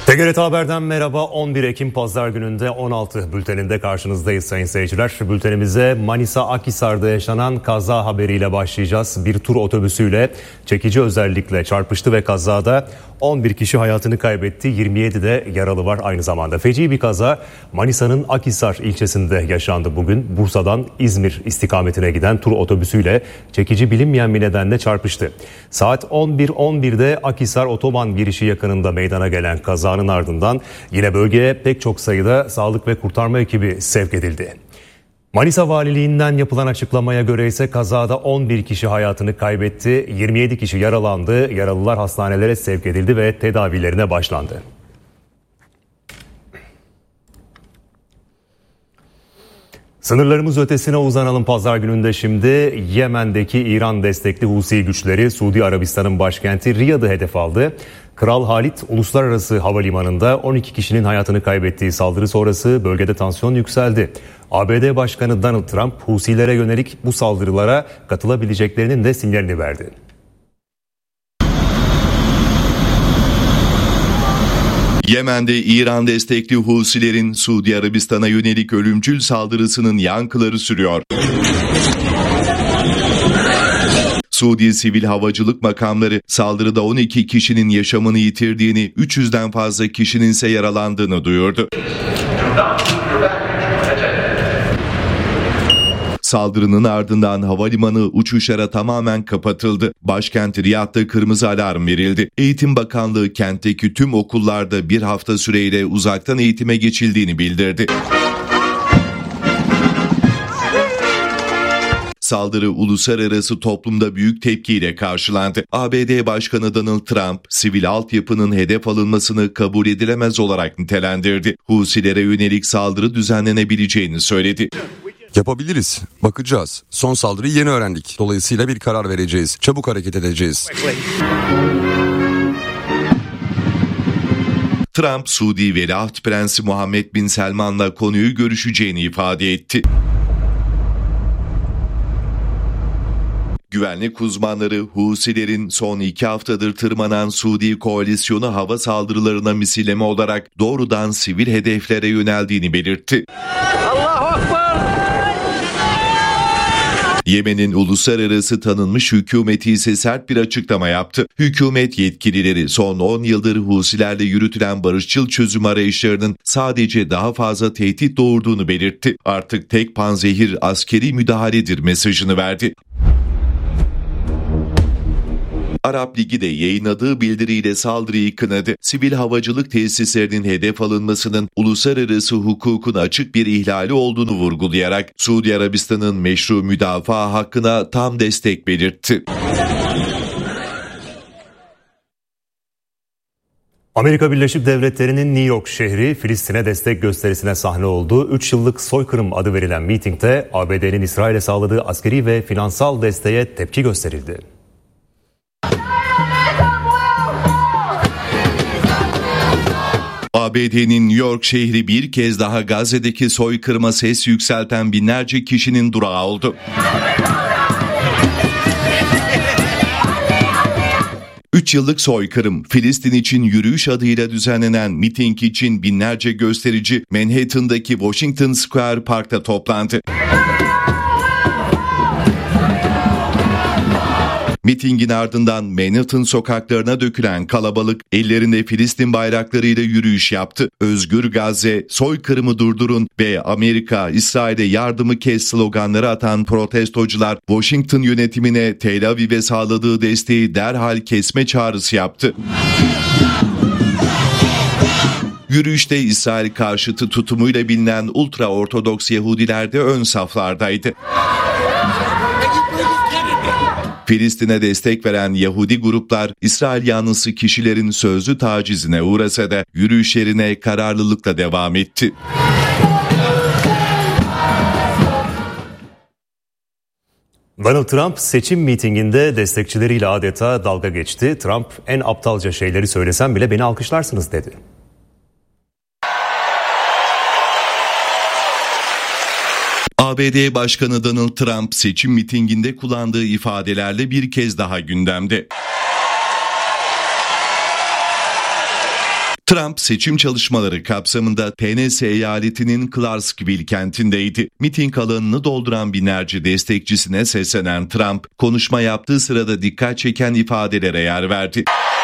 TGRT Haber'den merhaba. 11 Ekim Pazar gününde 16 bülteninde karşınızdayız sayın seyirciler. Bültenimize Manisa Akhisar'da yaşanan kaza haberiyle başlayacağız. Bir tur otobüsüyle çekici özellikle çarpıştı ve kazada 11 kişi hayatını kaybetti. 27 de yaralı var aynı zamanda. Feci bir kaza Manisa'nın Akhisar ilçesinde yaşandı bugün. Bursa'dan İzmir istikametine giden tur otobüsüyle çekici bilinmeyen bir nedenle çarpıştı. Saat 11.11'de Akhisar otoban girişi yakınında meydana gelen kazanın ardından yine bölgeye pek çok sayıda sağlık ve kurtarma ekibi sevk edildi. Manisa Valiliğinden yapılan açıklamaya göre ise kazada 11 kişi hayatını kaybetti, 27 kişi yaralandı, yaralılar hastanelere sevk edildi ve tedavilerine başlandı. Sınırlarımız ötesine uzanalım pazar gününde şimdi. Yemen'deki İran destekli Husi güçleri Suudi Arabistan'ın başkenti Riyad'ı hedef aldı. Kral Halid Uluslararası Havalimanı'nda 12 kişinin hayatını kaybettiği saldırı sonrası bölgede tansiyon yükseldi. ABD Başkanı Donald Trump Husilere yönelik bu saldırılara katılabileceklerinin de sinyalini verdi. Yemen'de İran destekli Husilerin Suudi Arabistan'a yönelik ölümcül saldırısının yankıları sürüyor. Suudi Sivil Havacılık makamları saldırıda 12 kişinin yaşamını yitirdiğini, 300'den fazla kişinin ise yaralandığını duyurdu. Saldırının ardından havalimanı uçuşlara tamamen kapatıldı. Başkent Riyad'da kırmızı alarm verildi. Eğitim Bakanlığı kentteki tüm okullarda bir hafta süreyle uzaktan eğitime geçildiğini bildirdi. Saldırı uluslararası toplumda büyük tepkiyle karşılandı. ABD Başkanı Donald Trump, sivil altyapının hedef alınmasını kabul edilemez olarak nitelendirdi. Husilere yönelik saldırı düzenlenebileceğini söyledi. Yapabiliriz. Bakacağız. Son saldırıyı yeni öğrendik. Dolayısıyla bir karar vereceğiz. Çabuk hareket edeceğiz. Trump, Suudi Veliaht Prensi Muhammed Bin Selman'la konuyu görüşeceğini ifade etti. Güvenlik uzmanları Husilerin son 2 haftadır tırmanan Suudi koalisyonu hava saldırılarına misilleme olarak doğrudan sivil hedeflere yöneldiğini belirtti. Yemen'in uluslararası tanınmış hükümeti ise sert bir açıklama yaptı. Hükümet yetkilileri son 10 yıldır Husilerle yürütülen barışçıl çözüm arayışlarının sadece daha fazla tehdit doğurduğunu belirtti. Artık tek panzehir askeri müdahaledir mesajını verdi. Arap Ligi de yayınladığı bildiriyle saldırıyı kınadı. Sivil havacılık tesislerinin hedef alınmasının uluslararası hukukun açık bir ihlali olduğunu vurgulayarak Suudi Arabistan'ın meşru müdafaa hakkına tam destek belirtti. Amerika Birleşik Devletleri'nin New York şehri Filistin'e destek gösterisine sahne oldu. 3 yıllık soykırım adı verilen mitingde ABD'nin İsrail'e sağladığı askeri ve finansal desteğe tepki gösterildi. ABD'nin New York şehri bir kez daha Gazze'deki soykırıma ses yükselten binlerce kişinin durağı oldu. Üç yıllık soykırım, Filistin için yürüyüş adıyla düzenlenen miting için binlerce gösterici Manhattan'daki Washington Square Park'ta toplandı. Mitingin ardından Manhattan sokaklarına dökülen kalabalık ellerinde Filistin bayraklarıyla yürüyüş yaptı. Özgür Gazze, soykırımı durdurun ve Amerika, İsrail'e yardımı kes sloganları atan protestocular Washington yönetimine Tel Aviv'e sağladığı desteği derhal kesme çağrısı yaptı. Yürüyüşte İsrail karşıtı tutumuyla bilinen ultra-ortodoks Yahudiler de ön saflardaydı. Filistin'e destek veren Yahudi gruplar, İsrail yanlısı kişilerin sözlü tacizine uğrasa da yürüyüşlerine kararlılıkla devam etti. Donald Trump seçim mitinginde destekçileriyle adeta dalga geçti. Trump en aptalca şeyleri söylesem bile beni alkışlarsınız dedi. ABD Başkanı Donald Trump seçim mitinginde kullandığı ifadelerle bir kez daha gündemde. Trump seçim çalışmaları kapsamında Tennessee eyaletinin Clarksville kentindeydi. Miting alanını dolduran binlerce destekçisine seslenen Trump, konuşma yaptığı sırada dikkat çeken ifadelere yer verdi.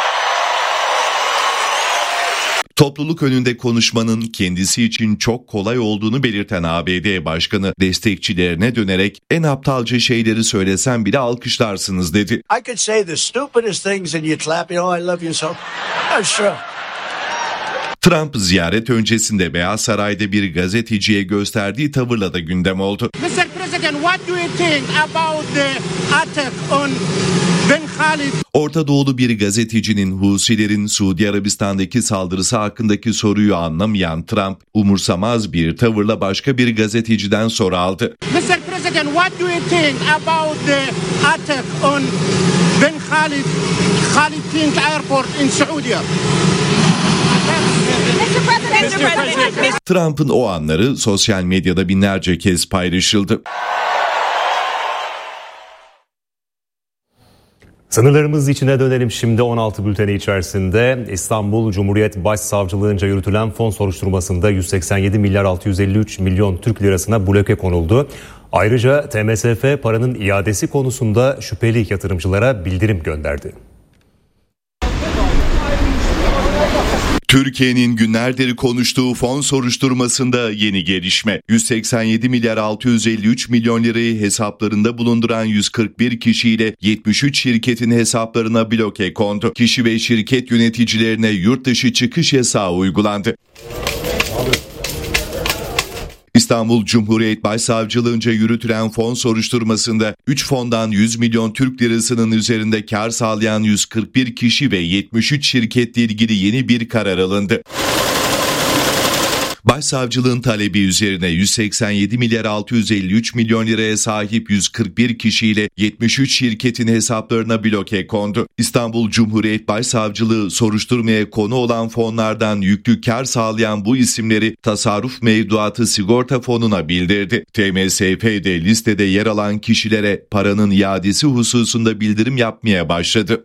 Topluluk önünde konuşmanın kendisi için çok kolay olduğunu belirten ABD Başkanı destekçilerine dönerek en aptalca şeyleri söylesem bile alkışlarsınız dedi. I could say the stupidest things and you'd clap, I love you so. That's true. Trump ziyaret öncesinde Beyaz Saray'da bir gazeteciye gösterdiği tavırla da gündem oldu. Mr. President, what do you think about the attack on Ben Khalid? Orta Doğulu bir gazetecinin Husilerin Suudi Arabistan'daki saldırısı hakkındaki soruyu anlamayan Trump, umursamaz bir tavırla başka bir gazeteciden soru aldı. Mr. President, what do you think about the attack on Ben Khalid King Airport in Saudi? Trump'ın o anları sosyal medyada binlerce kez paylaşıldı. Sınırlarımız içine dönelim şimdi. 16 bülteni içerisinde İstanbul Cumhuriyet Başsavcılığınca yürütülen fon soruşturmasında 187 milyar 653 milyon Türk lirasına bloke konuldu. Ayrıca TMSF paranın iadesi konusunda şüpheli yatırımcılara bildirim gönderdi. Türkiye'nin günlerdir konuştuğu fon soruşturmasında yeni gelişme. 187 milyar 653 milyon lirayı hesaplarında bulunduran 141 kişiyle 73 şirketin hesaplarına bloke kondu. Kişi ve şirket yöneticilerine yurt dışı çıkış yasağı uygulandı. İstanbul Cumhuriyet Başsavcılığınca yürütülen fon soruşturmasında 3 fondan 100 milyon Türk lirasının üzerinde kar sağlayan 141 kişi ve 73 şirketle ilgili yeni bir karar alındı. Başsavcılığın talebi üzerine 187 milyar 653 milyon liraya sahip 141 kişiyle 73 şirketin hesaplarına bloke kondu. İstanbul Cumhuriyet Başsavcılığı soruşturmaya konu olan fonlardan yüklü kar sağlayan bu isimleri Tasarruf Mevduatı Sigorta Fonu'na bildirdi. TMSF'de listede yer alan kişilere paranın iadesi hususunda bildirim yapmaya başladı.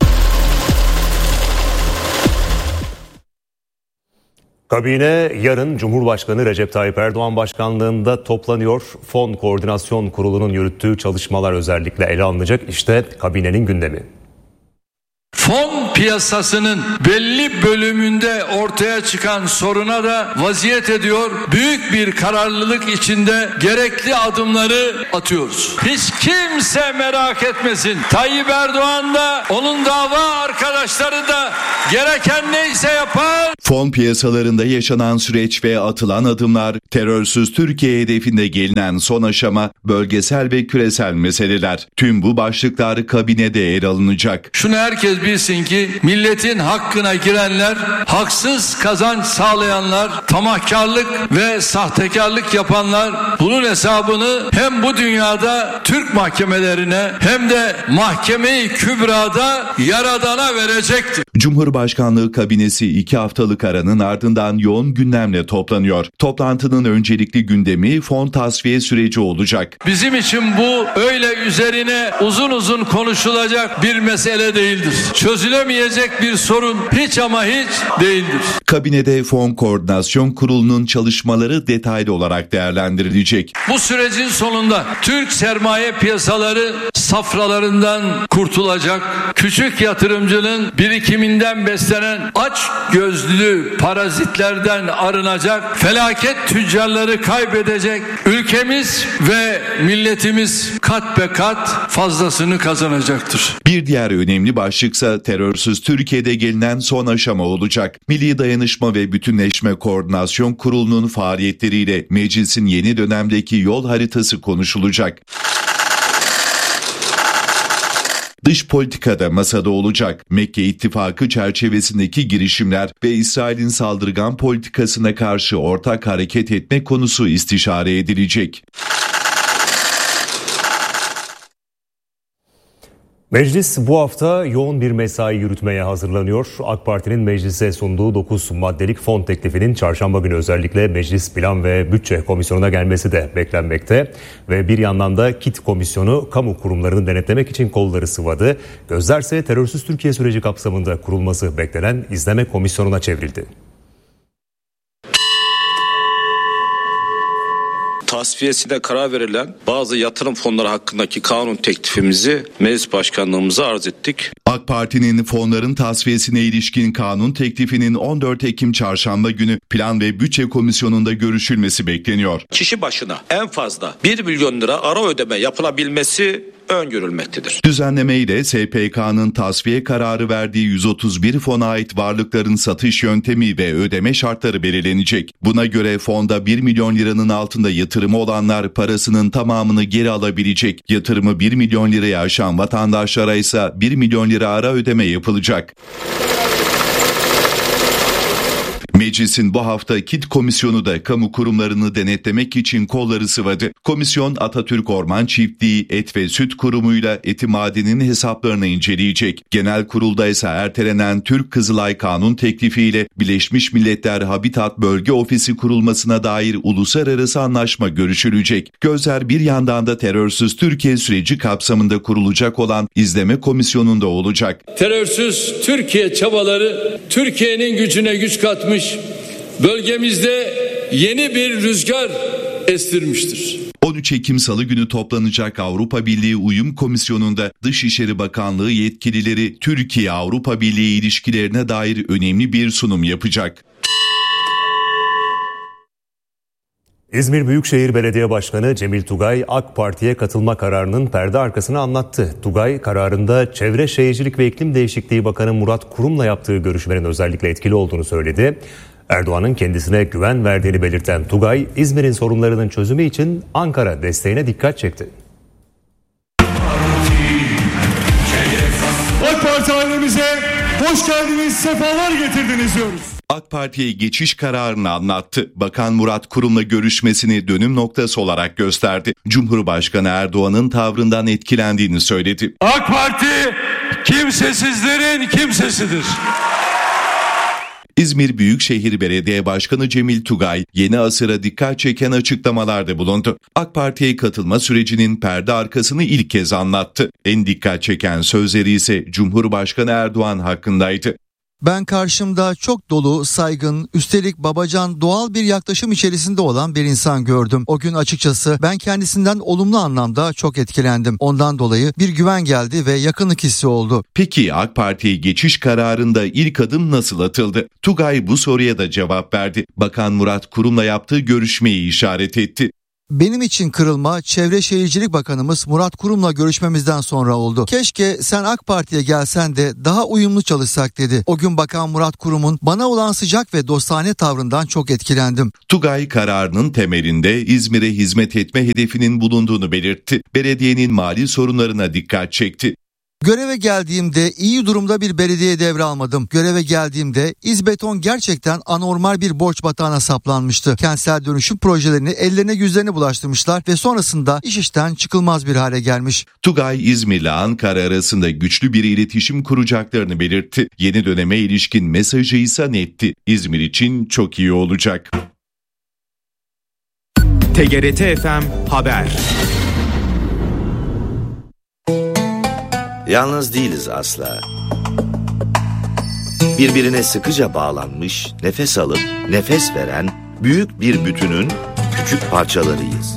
Kabine yarın Cumhurbaşkanı Recep Tayyip Erdoğan başkanlığında toplanıyor. Fon Koordinasyon Kurulu'nun yürüttüğü çalışmalar özellikle ele alınacak. İşte kabinenin gündemi. Fon piyasasının belli bölümünde ortaya çıkan soruna da vaziyet ediyor. Büyük bir kararlılık içinde gerekli adımları atıyoruz. Hiç kimse merak etmesin. Tayyip Erdoğan da onun dava arkadaşları da gereken neyse yapar. Fon piyasalarında yaşanan süreç ve atılan adımlar, terörsüz Türkiye hedefinde gelinen son aşama, bölgesel ve küresel meseleler. Tüm bu başlıklar kabinede yer alınacak. Şunu herkes bilsin ki milletin hakkına girenler, haksız kazanç sağlayanlar, tamahkarlık ve sahtekarlık yapanlar bunun hesabını hem bu dünyada Türk mahkemelerine hem de Mahkeme-i Kübra'da Yaradan'a verecektir. Cumhurbaşkanlığı kabinesi 2 haftalık aranın ardından yoğun gündemle toplanıyor. Toplantının öncelikli gündemi fon tasfiye süreci olacak. Bizim için bu öyle üzerine uzun uzun konuşulacak bir mesele değildir. Çözülemeyecek bir sorun hiç ama hiç değildir. Kabinede Fon Koordinasyon Kurulu'nun çalışmaları detaylı olarak değerlendirilecek. Bu sürecin sonunda Türk sermaye piyasaları safralarından kurtulacak. Küçük yatırımcının birikiminden beslenen aç gözlü parazitlerden arınacak. Felaket tüccarları kaybedecek. Ülkemiz ve milletimiz kat be kat fazlasını kazanacaktır. Bir diğer önemli başlıksa terörsüz Türkiye'de gelinen son aşama olacak. Milli Dayanışma ve Bütünleşme Koordinasyon Kurulu'nun faaliyetleriyle meclisin yeni dönemdeki yol haritası konuşulacak. Dış politikada masada olacak. Mekke İttifakı çerçevesindeki girişimler ve İsrail'in saldırgan politikasına karşı ortak hareket etme konusu istişare edilecek. Meclis bu hafta yoğun bir mesai yürütmeye hazırlanıyor. AK Parti'nin meclise sunduğu 9 maddelik fon teklifinin çarşamba günü özellikle Meclis Plan ve Bütçe Komisyonu'na gelmesi de beklenmekte. Ve bir yandan da KİT Komisyonu kamu kurumlarını denetlemek için kolları sıvadı. Gözlerse terörsüz Türkiye süreci kapsamında kurulması beklenen İzleme Komisyonu'na çevrildi. tasfiyesine karar verilen bazı yatırım fonları hakkındaki kanun teklifimizi meclis başkanlığımıza arz ettik. AK Parti'nin fonların tasfiyesine ilişkin kanun teklifinin 14 Ekim Çarşamba günü Plan ve Bütçe Komisyonu'nda görüşülmesi bekleniyor. Kişi başına en fazla 1 milyon lira ara ödeme yapılabilmesi öngörülmektedir. Düzenleme ile SPK'nın tasfiye kararı verdiği 131 fona ait varlıkların satış yöntemi ve ödeme şartları belirlenecek. Buna göre fonda 1 milyon liranın altında yatırımı olanlar parasının tamamını geri alabilecek. Yatırımı 1 milyon liraya aşan vatandaşlara ise 1 milyon lira ara ödeme yapılacak. Meclisin bu hafta KİT Komisyonu da kamu kurumlarını denetlemek için kolları sıvadı. Komisyon Atatürk Orman Çiftliği Et ve Süt Kurumu'yla Etimade'nin hesaplarını inceleyecek. Genel kurulda ise ertelenen Türk Kızılay Kanun teklifiyle Birleşmiş Milletler Habitat Bölge Ofisi kurulmasına dair uluslararası anlaşma görüşülecek. Gözler bir yandan da terörsüz Türkiye süreci kapsamında kurulacak olan izleme komisyonunda olacak. Terörsüz Türkiye çabaları Türkiye'nin gücüne güç katmış, bölgemizde yeni bir rüzgar estirmiştir. 13 Ekim Salı günü toplanacak Avrupa Birliği Uyum Komisyonu'nda Dışişleri Bakanlığı yetkilileri Türkiye-Avrupa Birliği ilişkilerine dair önemli bir sunum yapacak. İzmir Büyükşehir Belediye Başkanı Cemil Tugay, AK Parti'ye katılma kararının perde arkasını anlattı. Tugay, kararında Çevre Şehircilik ve İklim Değişikliği Bakanı Murat Kurum'la yaptığı görüşmenin özellikle etkili olduğunu söyledi. Erdoğan'ın kendisine güven verdiğini belirten Tugay, İzmir'in sorunlarının çözümü için Ankara desteğine dikkat çekti. AK Parti ailemize hoş geldiniz, sefalar getirdiniz diyoruz. AK Parti'ye geçiş kararını anlattı. Bakan Murat Kurum'la görüşmesini dönüm noktası olarak gösterdi. Cumhurbaşkanı Erdoğan'ın tavrından etkilendiğini söyledi. AK Parti kimsesizlerin kimsesidir. İzmir Büyükşehir Belediye Başkanı Cemil Tugay yeni asıra dikkat çeken açıklamalarda bulundu. AK Parti'ye katılma sürecinin perde arkasını ilk kez anlattı. En dikkat çeken sözleri ise Cumhurbaşkanı Erdoğan hakkındaydı. Ben karşımda çok dolu, saygın, üstelik babacan, doğal bir yaklaşım içerisinde olan bir insan gördüm. O gün açıkçası ben kendisinden olumlu anlamda çok etkilendim. Ondan dolayı bir güven geldi ve yakınlık hissi oldu. Peki AK Parti'ye geçiş kararında ilk adım nasıl atıldı? Tugay bu soruya da cevap verdi. Bakan Murat Kurum'la yaptığı görüşmeyi işaret etti. Benim için kırılma Çevre Şehircilik Bakanımız Murat Kurum'la görüşmemizden sonra oldu. Keşke sen AK Parti'ye gelsen de daha uyumlu çalışsak dedi. O gün Bakan Murat Kurum'un bana olan sıcak ve dostane tavrından çok etkilendim. Tugay kararının temelinde İzmir'e hizmet etme hedefinin bulunduğunu belirtti. Belediyenin mali sorunlarına dikkat çekti. Göreve geldiğimde iyi durumda bir belediye devralmadım. Göreve geldiğimde İzbeton gerçekten anormal bir borç batağına saplanmıştı. Kentsel dönüşüm projelerini ellerine yüzlerine bulaştırmışlar ve sonrasında iş işten çıkılmaz bir hale gelmiş. Tugay, İzmir ile Ankara arasında güçlü bir iletişim kuracaklarını belirtti. Yeni döneme ilişkin mesajı ise netti. İzmir için çok iyi olacak. TGRT FM Haber. Yalnız değiliz asla. Birbirine sıkıca bağlanmış, nefes alıp nefes veren büyük bir bütünün küçük parçalarıyız.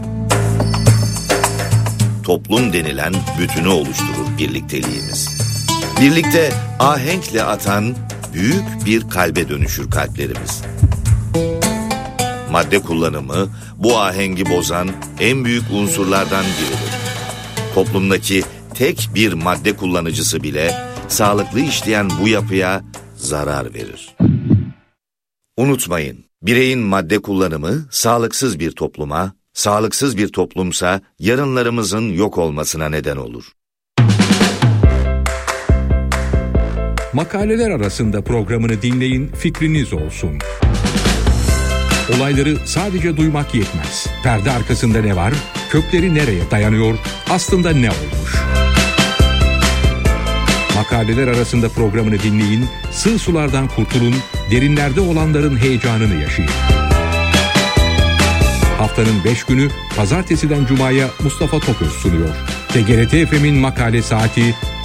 Toplum denilen bütünü oluşturur birlikteliğimiz. Birlikte ahenkle atan büyük bir kalbe dönüşür kalplerimiz. Madde kullanımı bu ahengi bozan en büyük unsurlardan biridir. Toplumdaki tek bir madde kullanıcısı bile sağlıklı işleyen bu yapıya zarar verir. Unutmayın, bireyin madde kullanımı sağlıksız bir topluma, sağlıksız bir toplumsa yarınlarımızın yok olmasına neden olur. Makaleler arasında programını dinleyin, fikriniz olsun. Olayları sadece duymak yetmez. Perde arkasında ne var? Kökleri nereye dayanıyor? Aslında ne olmuş? Makaleler arasında programını dinleyin, sığ sulardan kurtulun, derinlerde olanların heyecanını yaşayın. Haftanın 5 günü Pazartesiden Cuma'ya Mustafa Topöz sunuyor. TGRT FM'in makale saati